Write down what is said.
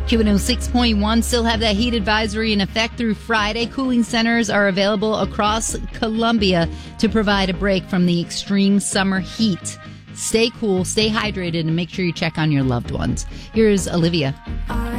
Q106.1 still have that heat advisory in effect through Friday. Cooling centers are available across Columbia to provide a break from the extreme summer heat. Stay cool, stay hydrated, and make sure you check on your loved ones. Here's Olivia.